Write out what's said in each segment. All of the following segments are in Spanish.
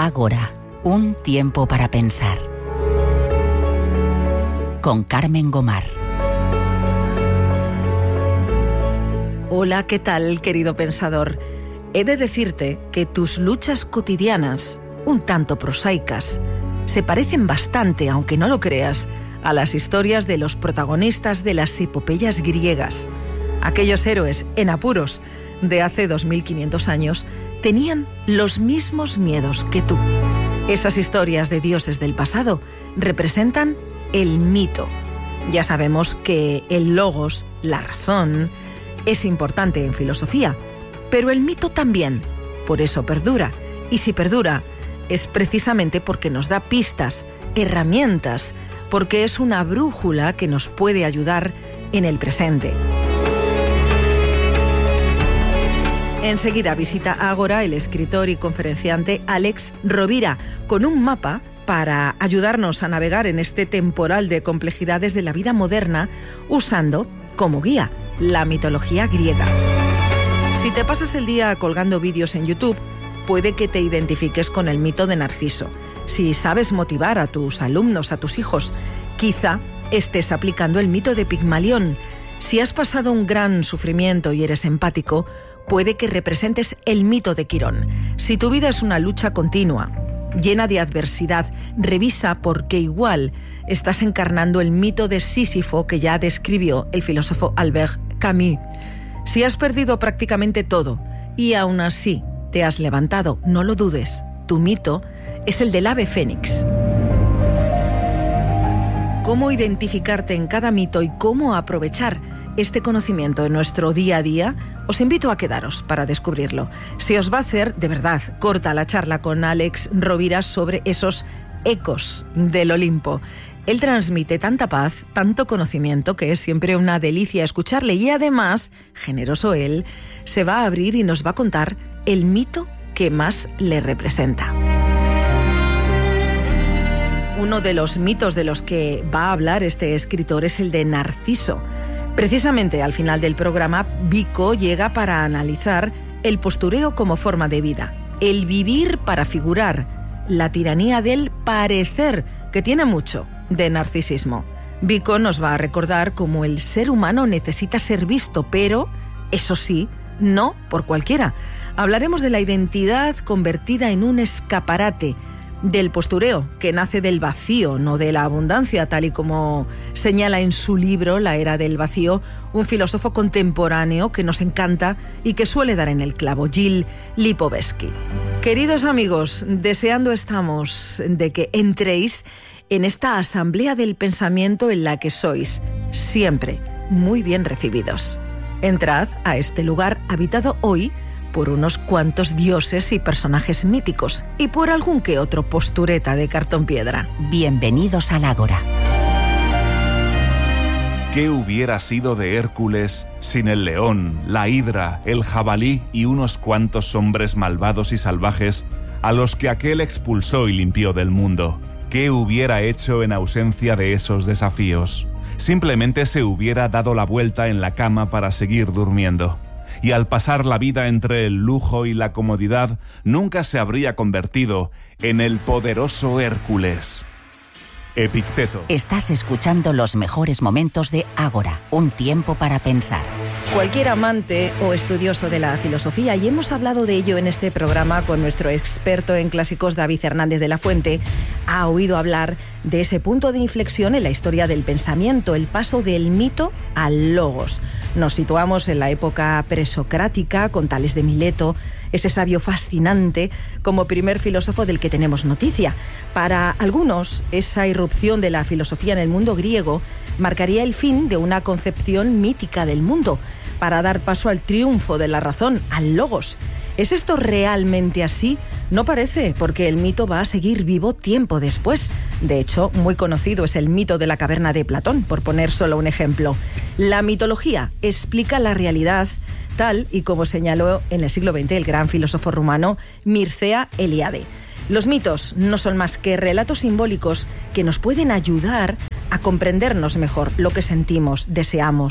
Ágora, un tiempo para pensar. Con Carmen Gomar. Hola, ¿qué tal, querido pensador? He de decirte que tus luchas cotidianas, un tanto prosaicas, se parecen bastante, aunque no lo creas, a las historias de los protagonistas de las epopeyas griegas. Aquellos héroes en apuros de hace 2500 años tenían los mismos miedos que tú. Esas historias de dioses del pasado representan el mito. Ya sabemos que el logos, la razón, es importante en filosofía, pero el mito también. Por eso perdura. Y si perdura, es precisamente porque nos da pistas, herramientas, porque es una brújula que nos puede ayudar en el presente. Enseguida visita Ágora el escritor y conferenciante Alex Rovira con un mapa para ayudarnos a navegar en este temporal de complejidades de la vida moderna usando como guía la mitología griega. Si te pasas el día colgando vídeos en YouTube, puede que te identifiques con el mito de Narciso. Si sabes motivar a tus alumnos, a tus hijos, quizá estés aplicando el mito de Pigmalión. Si has pasado un gran sufrimiento y eres empático, puede que representes el mito de Quirón. Si tu vida es una lucha continua, llena de adversidad, revisa porque igual estás encarnando el mito de Sísifo que ya describió el filósofo Albert Camus. Si has perdido prácticamente todo y aún así te has levantado, no lo dudes, tu mito es el del ave fénix. ¿Cómo identificarte en cada mito y cómo aprovechar este conocimiento en nuestro día a día? Os invito a quedaros para descubrirlo. Se os va a hacer, de verdad, corta la charla con Alex Rovira sobre esos ecos del Olimpo. Él transmite tanta paz, tanto conocimiento, que es siempre una delicia escucharle y además, generoso él, se va a abrir y nos va a contar el mito que más le representa. Uno de los mitos de los que va a hablar este escritor es el de Narciso. Precisamente al final del programa, Vico llega para analizar el postureo como forma de vida, el vivir para figurar, la tiranía del parecer, que tiene mucho de narcisismo. Vico nos va a recordar cómo el ser humano necesita ser visto, pero, eso sí, no por cualquiera. Hablaremos de la identidad convertida en un escaparate, del postureo, que nace del vacío, no de la abundancia, tal y como señala en su libro La era del vacío, un filósofo contemporáneo que nos encanta y que suele dar en el clavo, Gilles Lipovetsky. Queridos amigos, deseando estamos de que entréis en esta asamblea del pensamiento en la que sois siempre muy bien recibidos. Entrad a este lugar habitado hoy por unos cuantos dioses y personajes míticos y por algún que otro postureta de cartón piedra. Bienvenidos al Ágora. ¿Qué hubiera sido de Hércules sin el león, la hidra, el jabalí y unos cuantos hombres malvados y salvajes a los que aquel expulsó y limpió del mundo? ¿Qué hubiera hecho en ausencia de esos desafíos? Simplemente se hubiera dado la vuelta en la cama para seguir durmiendo. Y al pasar la vida entre el lujo y la comodidad, nunca se habría convertido en el poderoso Hércules. Epicteto. Estás escuchando los mejores momentos de Ágora, un tiempo para pensar. Cualquier amante o estudioso de la filosofía, y hemos hablado de ello en este programa con nuestro experto en clásicos David Hernández de la Fuente, ha oído hablar de ese punto de inflexión en la historia del pensamiento, el paso del mito al logos. Nos situamos en la época presocrática con Tales de Mileto, ese sabio fascinante como primer filósofo del que tenemos noticia. Para algunos, esa irrupción de la filosofía en el mundo griego marcaría el fin de una concepción mítica del mundo, para dar paso al triunfo de la razón, al logos. ¿Es esto realmente así? No parece, porque el mito va a seguir vivo tiempo después. De hecho, muy conocido es el mito de la caverna de Platón, por poner solo un ejemplo. La mitología explica la realidad tal y como señaló en el siglo XX el gran filósofo rumano Mircea Eliade. Los mitos no son más que relatos simbólicos que nos pueden ayudar a comprendernos mejor lo que sentimos, deseamos,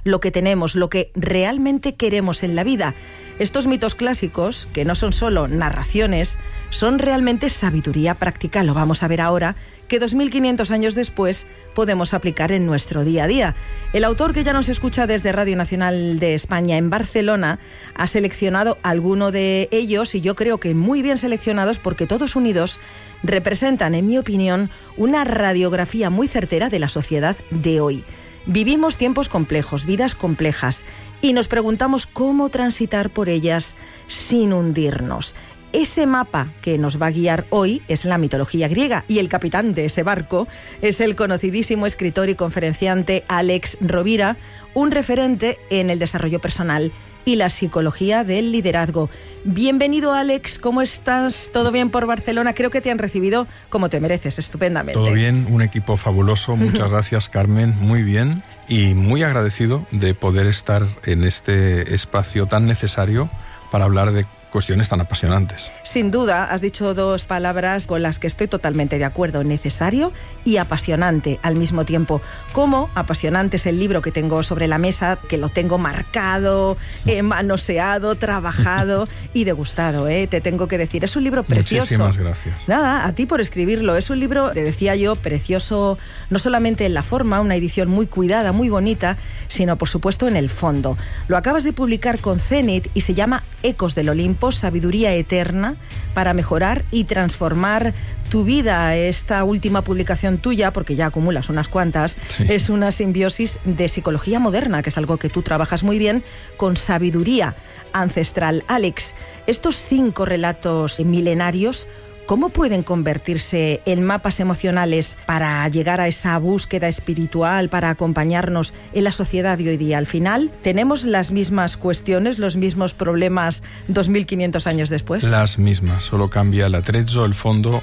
lo que tenemos, lo que realmente queremos en la vida. Estos mitos clásicos, que no son solo narraciones, son realmente sabiduría práctica, lo vamos a ver ahora, que 2500 años después podemos aplicar en nuestro día a día. El autor, que ya nos escucha desde Radio Nacional de España en Barcelona, ha seleccionado alguno de ellos, y yo creo que muy bien seleccionados, porque todos unidos representan, en mi opinión, una radiografía muy certera de la sociedad de hoy. Vivimos tiempos complejos, vidas complejas, y nos preguntamos cómo transitar por ellas sin hundirnos. Ese mapa que nos va a guiar hoy es la mitología griega, y el capitán de ese barco es el conocidísimo escritor y conferenciante Alex Rovira, un referente en el desarrollo personal y la psicología del liderazgo. Bienvenido, Alex, ¿cómo estás? ¿Todo bien por Barcelona? Creo que te han recibido como te mereces, estupendamente. Todo bien, un equipo fabuloso, muchas gracias, Carmen, muy bien, y muy agradecido de poder estar en este espacio tan necesario para hablar de cuestiones tan apasionantes. Sin duda, has dicho dos palabras con las que estoy totalmente de acuerdo: necesario y apasionante al mismo tiempo. Como apasionante es el libro que tengo sobre la mesa, que lo tengo marcado, manoseado, trabajado y degustado, te tengo que decir. Es un libro precioso. Muchísimas gracias. Nada, a ti por escribirlo. Es un libro, te decía yo, precioso, no solamente en la forma, una edición muy cuidada, muy bonita, sino por supuesto en el fondo. Lo acabas de publicar con Zenit y se llama Ecos del Olimpo, sabiduría eterna para mejorar y transformar tu vida. Esta última publicación tuya, porque ya acumulas unas cuantas, sí, es una simbiosis de psicología moderna, que es algo que tú trabajas muy bien, con sabiduría ancestral. Alex, estos 5 relatos milenarios, ¿cómo pueden convertirse en mapas emocionales para llegar a esa búsqueda espiritual, para acompañarnos en la sociedad de hoy día? Al final, ¿tenemos las mismas cuestiones, los mismos problemas 2500 años después? Las mismas, solo cambia el atrezzo, el fondo,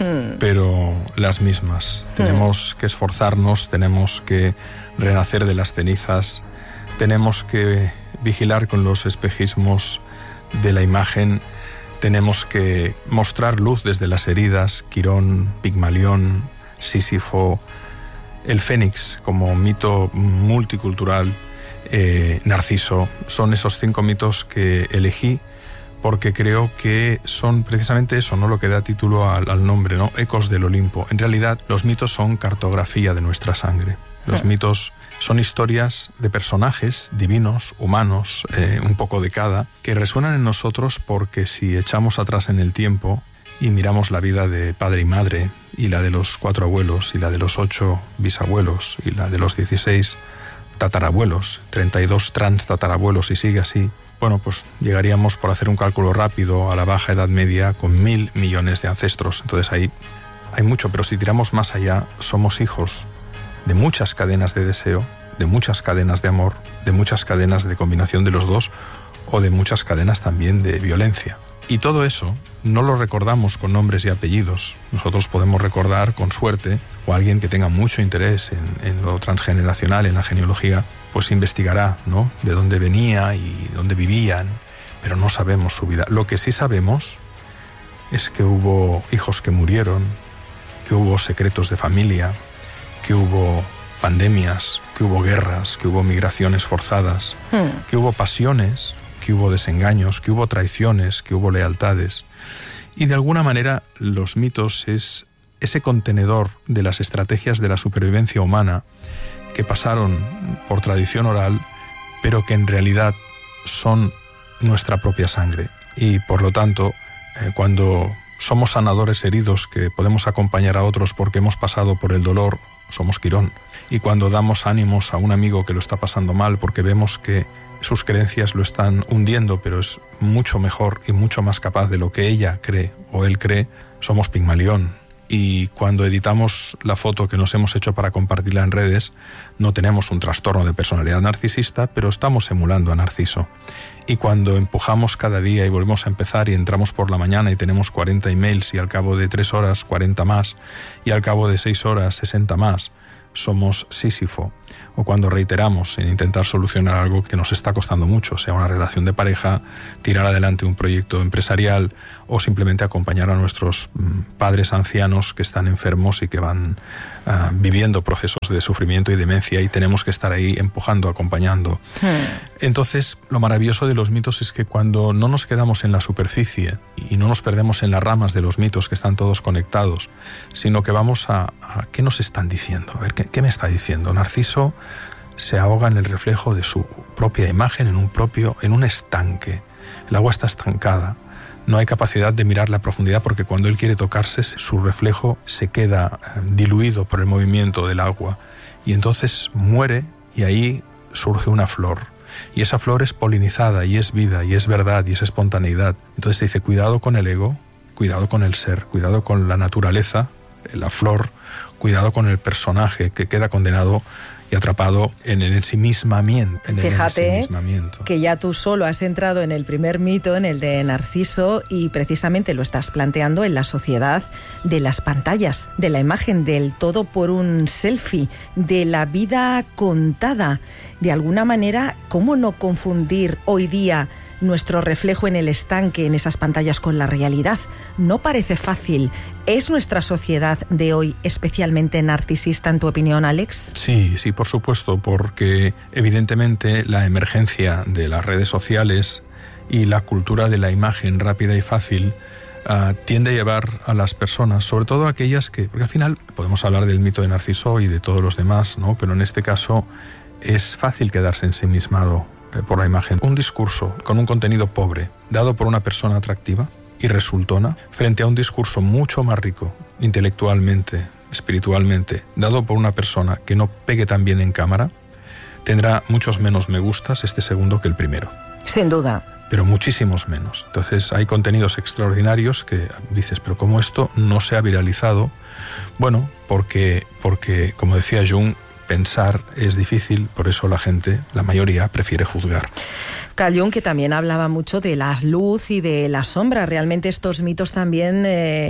pero las mismas. Tenemos que esforzarnos, tenemos que renacer de las cenizas, tenemos que vigilar con los espejismos de la imagen. Tenemos que mostrar luz desde las heridas: Quirón, Pigmalión, Sísifo, el Fénix como mito multicultural, Narciso. Son esos 5 mitos que elegí porque creo que son precisamente eso, ¿no?, lo que da título al nombre, ¿no? Ecos del Olimpo. En realidad, los mitos son cartografía de nuestra sangre. Los mitos son historias de personajes divinos, humanos, un poco de cada, que resuenan en nosotros porque si echamos atrás en el tiempo y miramos la vida de padre y madre, y la de los 4 abuelos, y la de los 8 bisabuelos, y la de los 16 tatarabuelos, 32 transtatarabuelos, y sigue así, bueno, pues llegaríamos, por hacer un cálculo rápido, a la Baja Edad Media con 1000 millones de ancestros. Entonces ahí hay mucho, pero si tiramos más allá, somos hijos de muchas cadenas de deseo, de muchas cadenas de amor, de muchas cadenas de combinación de los dos, o de muchas cadenas también de violencia. Y todo eso no lo recordamos con nombres y apellidos. Nosotros podemos recordar, con suerte, o alguien que tenga mucho interés en lo transgeneracional, en la genealogía, pues investigará, ¿no?, de dónde venía y dónde vivían, pero no sabemos su vida. Lo que sí sabemos es que hubo hijos que murieron, que hubo secretos de familia, que hubo pandemias, que hubo guerras, que hubo migraciones forzadas, que hubo pasiones, que hubo desengaños, que hubo traiciones, que hubo lealtades. Y de alguna manera los mitos es ese contenedor de las estrategias de la supervivencia humana que pasaron por tradición oral, pero que en realidad son nuestra propia sangre. Y por lo tanto, cuando somos sanadores heridos que podemos acompañar a otros porque hemos pasado por el dolor, somos Quirón. Y cuando damos ánimos a un amigo que lo está pasando mal porque vemos que sus creencias lo están hundiendo, pero es mucho mejor y mucho más capaz de lo que ella cree o él cree, somos Pigmalión. Y cuando editamos la foto que nos hemos hecho para compartirla en redes, no tenemos un trastorno de personalidad narcisista, pero estamos emulando a Narciso. Y cuando empujamos cada día y volvemos a empezar y entramos por la mañana y tenemos 40 emails y al cabo de 3 horas 40 más y al cabo de 6 horas 60 más, somos Sísifo. o cuando reiteramos en intentar solucionar algo que nos está costando mucho, sea una relación de pareja, tirar adelante un proyecto empresarial o simplemente acompañar a nuestros padres ancianos que están enfermos y que van viviendo procesos de sufrimiento y demencia, y tenemos que estar ahí empujando, acompañando. Entonces, lo maravilloso de los mitos es que cuando no nos quedamos en la superficie y no nos perdemos en las ramas de los mitos que están todos conectados, sino que vamos a ¿qué nos están diciendo? A ver, ¿qué me está diciendo? Narciso se ahoga en el reflejo de su propia imagen en un estanque. El agua está estancada. No hay capacidad de mirar la profundidad porque cuando él quiere tocarse, su reflejo se queda diluido por el movimiento del agua y entonces muere, y ahí surge una flor. Y esa flor es polinizada y es vida y es verdad y es espontaneidad. Entonces te dice, cuidado con el ego, cuidado con el ser, cuidado con la naturaleza, la flor, cuidado con el personaje que queda condenado y atrapado en el ensimismamiento. Fíjate que ya tú solo has entrado en el primer mito, en el de Narciso, y precisamente lo estás planteando en la sociedad de las pantallas, de la imagen, del todo por un selfie, de la vida contada. De alguna manera, ¿cómo no confundir hoy día nuestro reflejo en el estanque, en esas pantallas, con la realidad? No parece fácil. ¿Es nuestra sociedad de hoy especialmente narcisista, en tu opinión, Alex? Sí, por supuesto, porque evidentemente la emergencia de las redes sociales y la cultura de la imagen rápida y fácil tiende a llevar a las personas, sobre todo aquellas que, porque al final podemos hablar del mito de Narciso y de todos los demás, ¿no? Pero en este caso es fácil quedarse ensimismado por la imagen. Un discurso con un contenido pobre, dado por una persona atractiva y resultona, frente a un discurso mucho más rico, intelectualmente, espiritualmente, dado por una persona que no pegue tan bien en cámara, tendrá muchos menos me gustas este segundo que el primero. Sin duda. Pero muchísimos menos. Entonces hay contenidos extraordinarios que dices, pero ¿cómo esto no se ha viralizado? Bueno, porque como decía Jung, pensar es difícil, por eso la gente, la mayoría, prefiere juzgar. Carl Jung, que también hablaba mucho de la luz y de la sombra. Realmente estos mitos también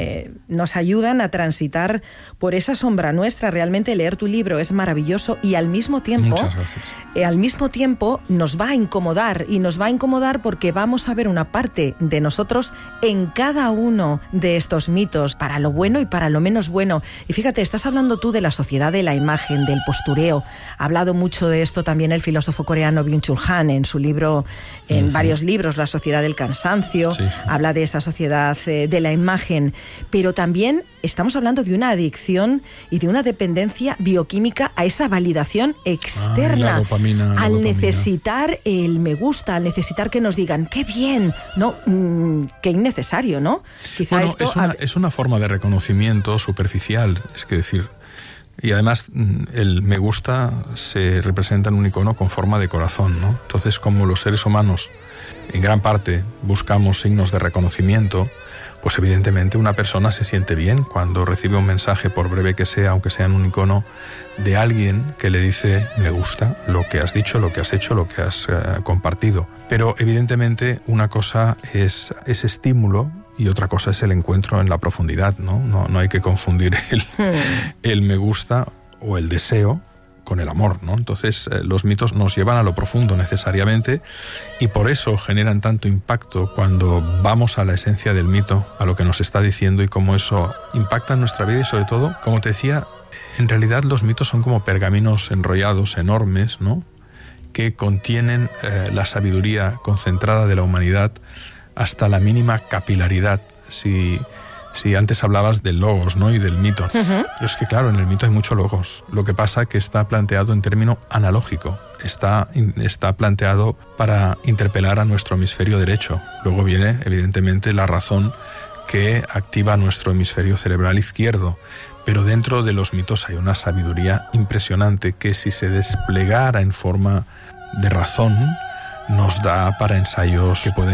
nos ayudan a transitar por esa sombra nuestra. Realmente leer tu libro es maravilloso y al mismo tiempo, muchas gracias. Al mismo tiempo nos va a incomodar, y nos va a incomodar porque vamos a ver una parte de nosotros en cada uno de estos mitos, para lo bueno y para lo menos bueno. Y fíjate, estás hablando tú de la sociedad de la imagen, del postureo. Ha hablado mucho de esto también el filósofo coreano Byung-Chul Han en su libro, en varios libros, La sociedad del cansancio. Sí. Habla de esa sociedad de la imagen, pero también estamos hablando de una adicción y de una dependencia bioquímica a esa validación externa, la dopamina. Necesitar el me gusta, al necesitar que nos digan qué bien, no, qué innecesario, ¿no? Quizá bueno, esto es una forma de reconocimiento superficial, es que decir. Y además el me gusta se representa en un icono con forma de corazón, ¿no? Entonces, como los seres humanos en gran parte buscamos signos de reconocimiento, pues evidentemente una persona se siente bien cuando recibe un mensaje, por breve que sea, aunque sea en un icono, de alguien que le dice me gusta lo que has dicho, lo que has hecho, lo que has compartido. Pero evidentemente una cosa es ese estímulo y otra cosa es el encuentro en la profundidad, ¿no? No hay que confundir el me gusta o el deseo con el amor, ¿no? Entonces los mitos nos llevan a lo profundo necesariamente, y por eso generan tanto impacto cuando vamos a la esencia del mito, a lo que nos está diciendo y cómo eso impacta en nuestra vida. Y sobre todo, como te decía, en realidad los mitos son como pergaminos enrollados enormes, ¿no? Que contienen la sabiduría concentrada de la humanidad hasta la mínima capilaridad. Si antes hablabas del logos, ¿no? Y del mito. Pero es que claro, en el mito hay mucho logos. Lo que pasa es que está planteado en término analógico. Está planteado para interpelar a nuestro hemisferio derecho. Luego viene, evidentemente, la razón que activa nuestro hemisferio cerebral izquierdo. Pero dentro de los mitos hay una sabiduría impresionante que, si se desplegara en forma de razón, nos da para ensayos que pueden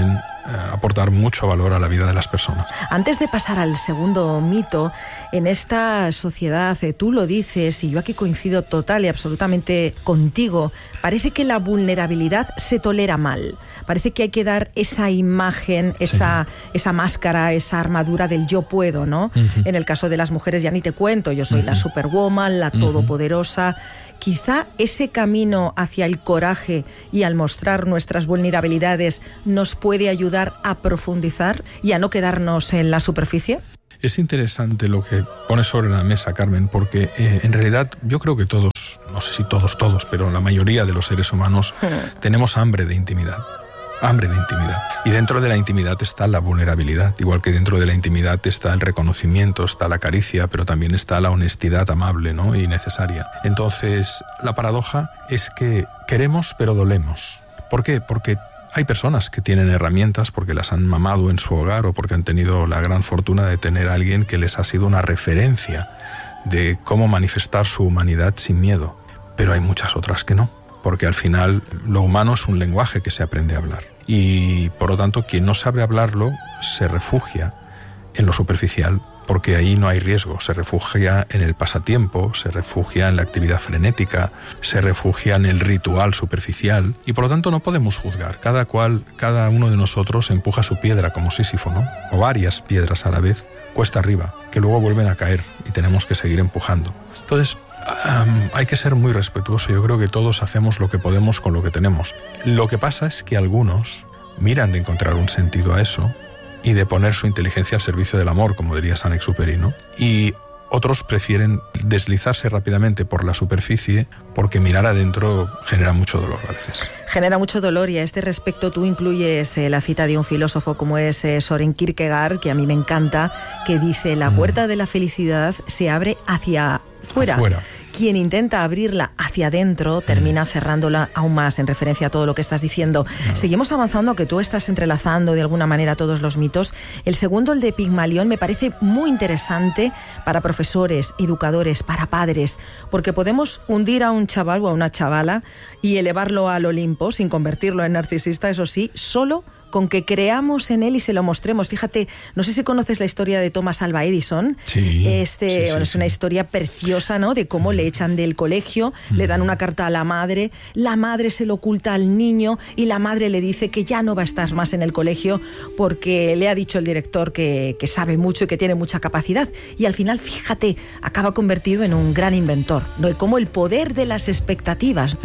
aportar mucho valor a la vida de las personas. Antes de pasar al segundo mito, en esta sociedad, tú lo dices, y yo aquí coincido total y absolutamente contigo, parece que la vulnerabilidad se tolera mal. Parece que hay que dar esa imagen, esa máscara, esa armadura del yo puedo, ¿no? Uh-huh. En el caso de las mujeres ya ni te cuento, yo soy la superwoman, la todopoderosa. Quizá ese camino hacia el coraje y al mostrar nuestras vulnerabilidades nos puede ayudar a profundizar y a no quedarnos en la superficie. Es interesante lo que pones sobre la mesa, Carmen, porque en realidad yo creo que todos, no sé si todos, pero la mayoría de los seres humanos tenemos hambre de intimidad. Hambre de intimidad. Y dentro de la intimidad está la vulnerabilidad, igual que dentro de la intimidad está el reconocimiento, está la caricia, pero también está la honestidad amable, ¿no? Y necesaria. Entonces, la paradoja es que queremos pero dolemos. ¿Por qué? Porque hay personas que tienen herramientas porque las han mamado en su hogar o porque han tenido la gran fortuna de tener a alguien que les ha sido una referencia de cómo manifestar su humanidad sin miedo. Pero hay muchas otras que no. Porque al final lo humano es un lenguaje que se aprende a hablar. Y por lo tanto, quien no sabe hablarlo se refugia en lo superficial, porque ahí no hay riesgo. Se refugia en el pasatiempo, se refugia en la actividad frenética, se refugia en el ritual superficial. Y por lo tanto no podemos juzgar. Cada uno de nosotros empuja su piedra como Sísifo, ¿no? O varias piedras a la vez, cuesta arriba, que luego vuelven a caer y tenemos que seguir empujando. Entonces, hay que ser muy respetuoso. Yo creo que todos hacemos lo que podemos con lo que tenemos. Lo que pasa es que algunos miran de encontrar un sentido a eso y de poner su inteligencia al servicio del amor, como diría Saint-Exupéry, ¿no? Y otros prefieren deslizarse rápidamente por la superficie porque mirar adentro genera mucho dolor a veces. Genera mucho dolor, y a este respecto tú incluyes la cita de un filósofo como es Søren Kierkegaard, que a mí me encanta, que dice: la puerta de la felicidad se abre hacia fuera. Quien intenta abrirla hacia adentro termina cerrándola aún más, en referencia a todo lo que estás diciendo. Claro. Seguimos avanzando, que tú estás entrelazando de alguna manera todos los mitos. El segundo, el de Pigmalión, me parece muy interesante para profesores, educadores, para padres, porque podemos hundir a un chaval o a una chavala y elevarlo al Olimpo sin convertirlo en narcisista, eso sí, solo con que creamos en él y se lo mostremos. Fíjate, no sé si conoces la historia de Thomas Alva Edison. Sí. Es una historia preciosa, ¿no? De cómo le echan del colegio, le dan una carta a la madre se lo oculta al niño y la madre le dice que ya no va a estar más en el colegio porque le ha dicho el director que sabe mucho y que tiene mucha capacidad. Y al final, fíjate, acaba convertido en un gran inventor, ¿no? Y como el poder de las expectativas.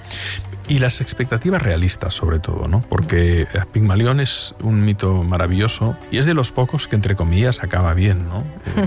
Y las expectativas realistas, sobre todo, ¿no? Porque Pigmalión es un mito maravilloso y es de los pocos que, entre comillas, acaba bien, ¿no?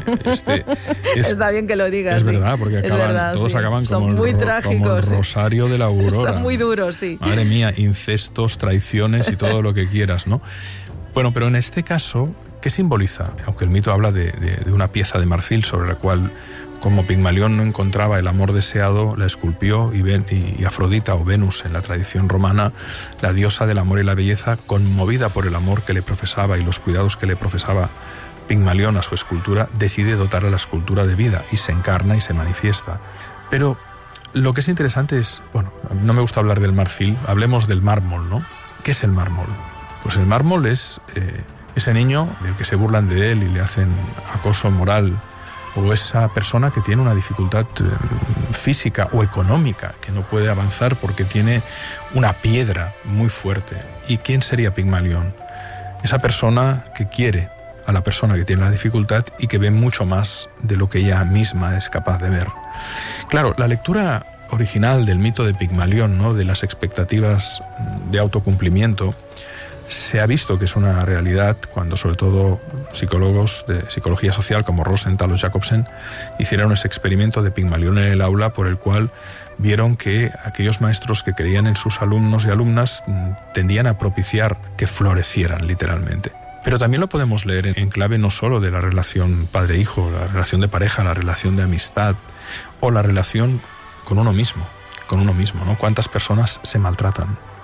Está bien que lo digas. Es verdad, porque todos acaban como el Rosario de la Aurora. Son muy duros, sí. Madre mía, incestos, traiciones y todo lo que quieras, ¿no? Bueno, pero en este caso, ¿qué simboliza? Aunque el mito habla de una pieza de marfil sobre la cual, como Pigmalión no encontraba el amor deseado, la esculpió y Afrodita, o Venus en la tradición romana, la diosa del amor y la belleza, conmovida por el amor que le profesaba y los cuidados que le profesaba Pigmalión a su escultura, decide dotar a la escultura de vida y se encarna y se manifiesta. Pero lo que es interesante es, bueno, no me gusta hablar del marfil, hablemos del mármol, ¿no? ¿Qué es el mármol? Pues el mármol es ese niño del que se burlan de él y le hacen acoso moral, o esa persona que tiene una dificultad física o económica, que no puede avanzar porque tiene una piedra muy fuerte. ¿Y quién sería Pigmalión? Esa persona que quiere a la persona que tiene la dificultad y que ve mucho más de lo que ella misma es capaz de ver. Claro, la lectura original del mito de Pigmalión, ¿no?, de las expectativas de autocumplimiento, se ha visto que es una realidad cuando, sobre todo, psicólogos de psicología social como Rosenthal o Jacobsen hicieron ese experimento de Pigmalión en el aula, por el cual vieron que aquellos maestros que creían en sus alumnos y alumnas tendían a propiciar que florecieran literalmente. Pero también lo podemos leer en clave no solo de la relación padre-hijo, la relación de pareja, la relación de amistad o la relación con uno mismo, ¿no? ¿Cuántas personas se maltratan?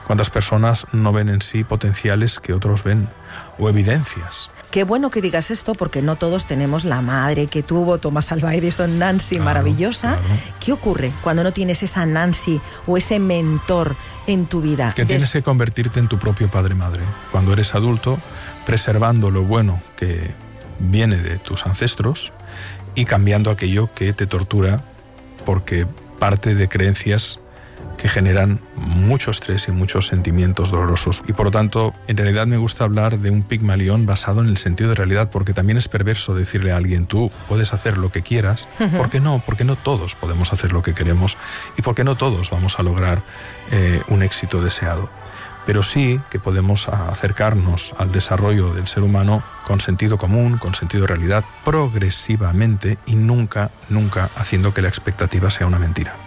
¿Cuántas personas no ven en sí potenciales que otros ven? O evidencias. Qué bueno que digas esto, porque no todos tenemos la madre que tuvo Thomas Alva Edison, Nancy, claro, maravillosa. Claro. ¿Qué ocurre cuando no tienes esa Nancy o ese mentor en tu vida? Que tienes que convertirte en tu propio padre-madre. Cuando eres adulto, preservando lo bueno que viene de tus ancestros y cambiando aquello que te tortura porque parte de creencias que generan mucho estrés y muchos sentimientos dolorosos. Y por lo tanto, en realidad me gusta hablar de un Pigmalión basado en el sentido de realidad, porque también es perverso decirle a alguien, tú puedes hacer lo que quieras. ¿Por qué no? Porque no todos podemos hacer lo que queremos y porque no todos vamos a lograr un éxito deseado. Pero sí que podemos acercarnos al desarrollo del ser humano con sentido común, con sentido de realidad, progresivamente y nunca haciendo que la expectativa sea una mentira.